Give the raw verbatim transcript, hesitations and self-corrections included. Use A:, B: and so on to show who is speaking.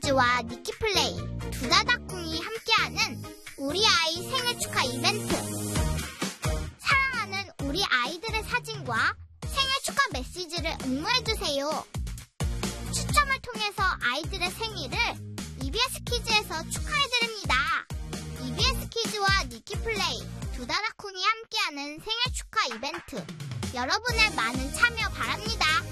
A: 키즈와 니키플레이, 두다다쿵이 함께하는 우리 아이 생일 축하 이벤트. 사랑하는 우리 아이들의 사진과 생일 축하 메시지를 응모해주세요. 추첨을 통해서 아이들의 생일을 이비에스 키즈에서 축하해드립니다. 이비에스 키즈와 니키플레이, 두다다쿵이 함께하는 생일 축하 이벤트. 여러분의 많은 참여 바랍니다.